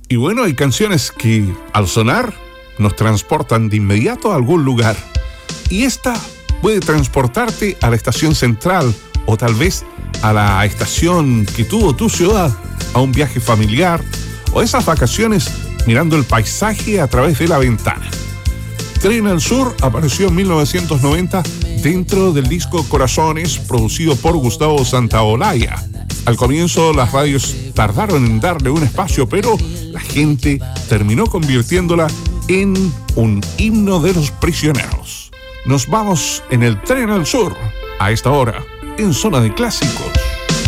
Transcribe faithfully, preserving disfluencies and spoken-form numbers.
Y bueno, hay canciones que al sonar nos transportan de inmediato a algún lugar. Y esta puede transportarte a la estación central o tal vez a la estación que tuvo tu ciudad, a un viaje familiar o esas vacaciones mirando el paisaje a través de la ventana. Tren al Sur apareció en mil novecientos noventa dentro del disco Corazones, producido por Gustavo Santaolalla. Al comienzo las radios tardaron en darle un espacio, pero la gente terminó convirtiéndola en un himno de los prisioneros. Nos vamos en el Tren al Sur, a esta hora, en Zona de Clásicos.